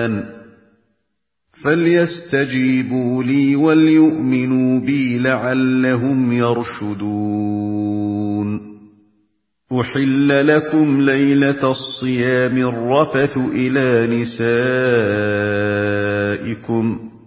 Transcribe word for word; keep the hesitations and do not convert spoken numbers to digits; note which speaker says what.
Speaker 1: الْأَذَانَ فَلْيَسْتَجِيبُوا لِي وَلْيُؤْمِنُوا بِي لَعَلَّهُمْ يَرْشُدُونَ أُحِلَّ لَكُمْ لَيْلَةَ الصِّيَامِ الرَّفَثُ إِلَىٰ نِسَائِكُمْ